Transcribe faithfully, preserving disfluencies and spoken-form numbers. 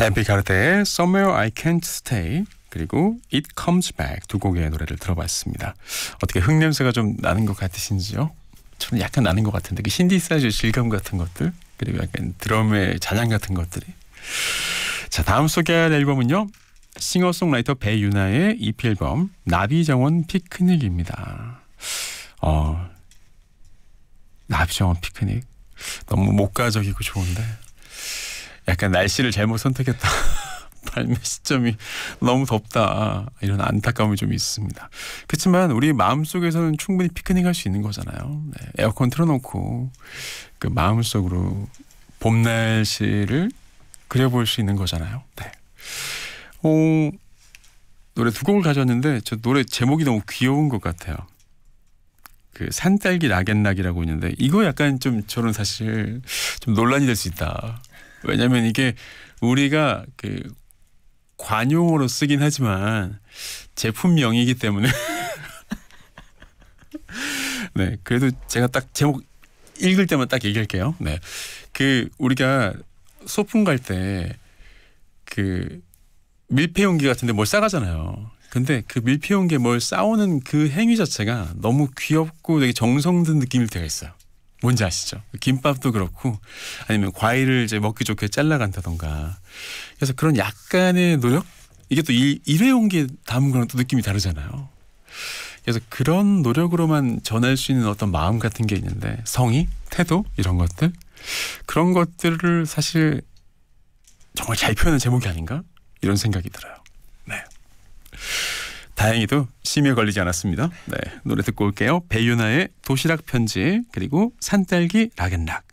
엠피 카르테의 Somewhere I Can't Stay 그리고 It Comes Back 두 곡의 노래를 들어봤습니다. 어떻게 흙냄새가 좀 나는 것 같으신지요? 저는 약간 나는 것 같은데 그 신디사이저 질감 같은 것들 그리고 약간 드럼의 잔향 같은 것들이. 자, 다음 소개할 앨범은요, 싱어송라이터 배유나의 이피 앨범 나비정원 피크닉입니다. 어, 나비정원 피크닉 너무 목가적이고 좋은데 약간 날씨를 잘못 선택했다. 발매 시점이 너무 덥다. 이런 안타까움이 좀 있습니다. 그렇지만 우리 마음속에서는 충분히 피크닉 할 수 있는 거잖아요. 네, 에어컨 틀어놓고 그 마음속으로 봄 날씨를 그려볼 수 있는 거잖아요. 네. 어, 노래 두 곡을 가져왔는데 저 노래 제목이 너무 귀여운 것 같아요. 그 산딸기 락앤락이라고 있는데 이거 약간 좀 저는 사실 좀 논란이 될 수 있다. 왜냐면 이게 우리가 그 관용어로 쓰긴 하지만 제품명이기 때문에 네, 그래도 제가 딱 제목 읽을 때만 딱 얘기할게요. 네, 그 우리가 소풍 갈 때 그 밀폐용기 같은데 뭘 싸가잖아요. 근데 그 밀폐용기에 뭘 싸오는 그 행위 자체가 너무 귀엽고 되게 정성 든 느낌일 때가 있어요. 뭔지 아시죠? 김밥도 그렇고 아니면 과일을 이제 먹기 좋게 잘라간다던가. 그래서 그런 약간의 노력? 이게 또 일, 일회용기에 담은 거랑 또 느낌이 다르잖아요. 그래서 그런 노력으로만 전할 수 있는 어떤 마음 같은 게 있는데 성의, 태도 이런 것들 그런 것들을 사실 정말 잘 표현한 제목이 아닌가? 이런 생각이 들어요. 네. 다행히도 심의에 걸리지 않았습니다. 네, 노래 듣고 올게요. 배유나의 도시락 편지 그리고 산딸기 락앤락.